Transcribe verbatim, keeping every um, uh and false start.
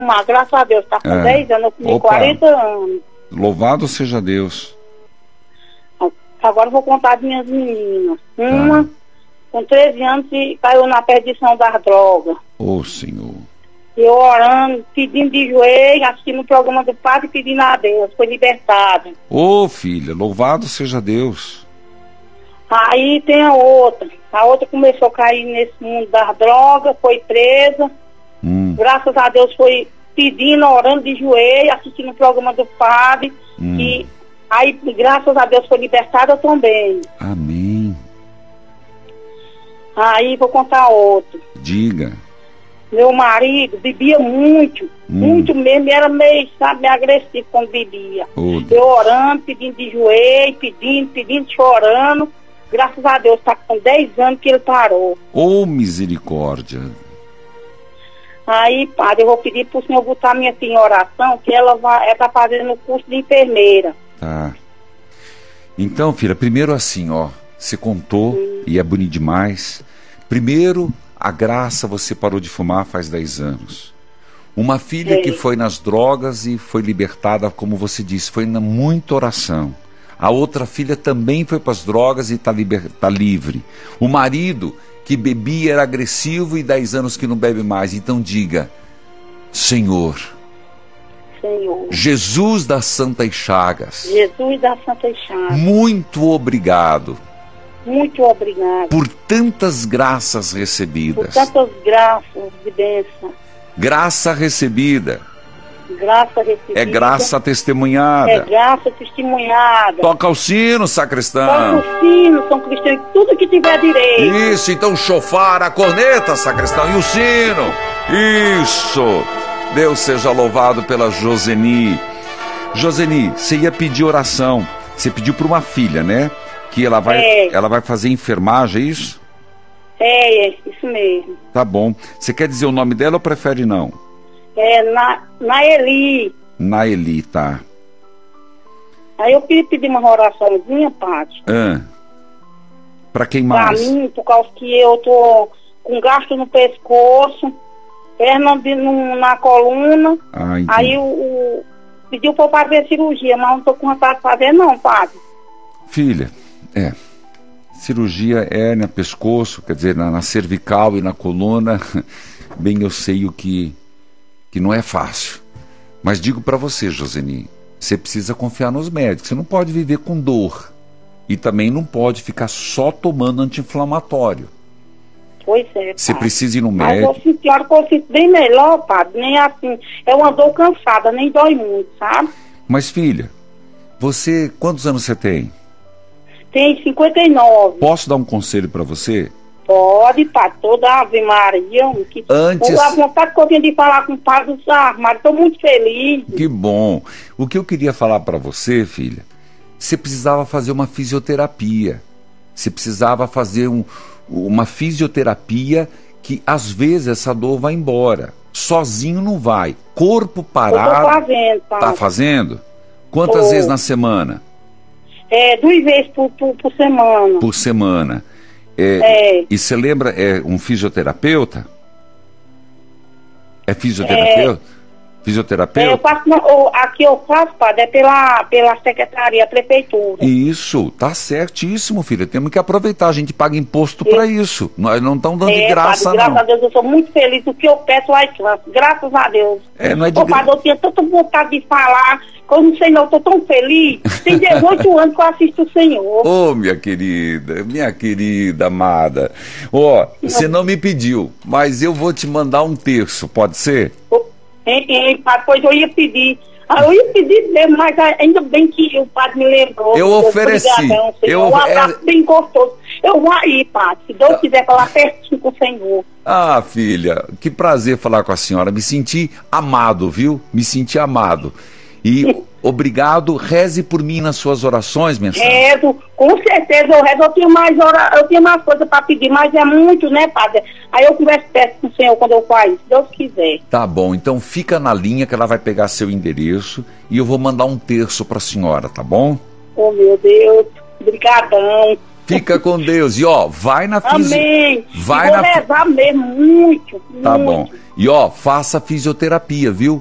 Mas, graças a Deus, tá com É. dez anos, eu comi Opa. quarenta anos. Louvado seja Deus. Agora eu vou contar as minhas meninas. Uma, Tá. com treze anos, e caiu na perdição das drogas. Ô, Senhor. Eu orando, pedindo de joelho, assistindo o programa do padre, pedindo a Deus, foi libertada. Ô, filha, louvado seja Deus. Aí tem a outra. A outra começou a cair nesse mundo das drogas, foi presa. Hum, Graças a Deus foi pedindo, orando de joelho, assistindo o programa do padre. Hum. E aí, graças a Deus, foi libertada também. amém. Aí vou contar outro. Diga. Meu marido bebia muito, Hum. muito mesmo, e era meio, sabe, meio agressivo quando bebia. Ô, Deus. Eu orando, pedindo de joelho, pedindo, pedindo, chorando. Graças a Deus, está com dez anos que ele parou. Ô, misericórdia. Aí, padre, eu vou pedir para o senhor botar minha filha em oração, que ela vai, ela está fazendo o curso de enfermeira. Tá. Então, filha, primeiro assim, ó, você contou, e é bonito demais. Primeiro, a graça, você parou de fumar faz dez anos. Uma filha Sim. que foi nas drogas e foi libertada, como você disse, foi na muita oração. A outra filha também foi para as drogas e está liber... tá livre. O marido que bebia era agressivo e dez anos que não bebe mais. Então diga, Senhor, Senhor. Jesus das Santas Chagas, Jesus da Santa Chagas, muito obrigado muito obrigada por tantas graças por recebidas. tantas graças de bênção. Graça recebida Graça recebida. é graça testemunhada. É graça testemunhada. Toca o sino, sacristão. Toca o sino, São Cristão, tudo que tiver direito. Isso, então chofar, a corneta, sacristão, e o sino. Isso. Deus seja louvado pela Joseni. Joseni, você ia pedir oração. Você pediu para uma filha, né? Que ela vai, É. ela vai fazer enfermagem, é isso? É, é, isso mesmo. Tá bom. Você quer dizer o nome dela ou prefere não? É, na, na Eli. Naeli, tá. Aí eu queria pedir uma oraçãozinha, Paty. Ah. Pra quem Pra mais? mim, por causa que eu tô com gasto no pescoço, perna de- no- na coluna. Ah, entendi. Aí o, o pediu pra eu fazer cirurgia, mas não tô com vontade de fazer não, padre. Filha, é. Cirurgia hérnia, pescoço, quer dizer, na, na cervical e na coluna. Bem, eu sei o que, que não é fácil. Mas digo pra você, Joseni, você precisa confiar nos médicos. Você não pode viver com dor. E também não pode ficar só tomando anti-inflamatório. Pois é, Você padre. precisa ir no Mas eu médico. sinto, claro que eu sinto bem melhor, padre. Nem assim, é uma dor cansada, nem dói muito, sabe? Mas, filha, você, quantos anos você tem? Tem cinquenta e nove. Posso dar um conselho pra você? Pode, padre, toda Ave Maria. Que... Antes- A vontade que eu tinha de falar com o padre dos armários, estou muito feliz. Que bom. O que eu queria falar pra você, filha, você precisava fazer uma fisioterapia. Você precisava fazer um, uma fisioterapia que, às vezes, essa dor vai embora. Sozinho não vai. Corpo Eu tô parado. fazendo, padre. Tá fazendo? Quantas Tô. vezes na semana? É, duas vezes por, por, por semana. Por semana. É, É. E você lembra, é um fisioterapeuta? É fisioterapeuta? É, eu Fisioterapeuta? faço, uma- o- aqui eu faço, padre, é pela, pela secretaria, prefeitura. Isso, tá certíssimo, filha. Temos que aproveitar. A gente paga imposto Eu- para isso. Nós não estamos dando de É, graça, padre, graças não. a Deus, eu sou muito feliz do que eu peço lá em França. Graças a Deus. É, não é de Ô, gra- padre, eu tinha tanta vontade de falar, que eu não sei não, eu tô tão feliz. Tem dezoito anos que eu assisto o Senhor. Ô, minha querida, minha querida amada. Ó, você não me pediu, mas eu vou te mandar um terço, pode ser? Ô, Hein, hein, padre, pois eu ia pedir. Ah, eu ia pedir mesmo, mas ainda bem que o padre me lembrou. Eu Deus, ofereci. obrigadão, Senhor. Eu- Um abraço é- bem gostoso. Eu vou aí, padre, se Deus quiser falar pertinho com o Senhor. Ah, filha, que prazer falar com a senhora. Me senti amado, viu? Me senti amado. E obrigado, reze por mim nas suas orações, minha senhora. Rezo, com certeza eu rezo. Eu tinha mais hora, eu tinha mais coisa para pedir, mas é muito, né, padre? Aí eu converso perto com o Senhor quando eu faço, se Deus quiser. Tá bom, então fica na linha que ela vai pegar seu endereço e eu vou mandar um terço pra senhora, tá bom? Oh, meu Deus, brigadão. Fica com Deus. E ó, vai na fisi... Amém. Vai e vou na fi- rezar mesmo, muito, Tá muito. bom. E ó, faça fisioterapia, viu?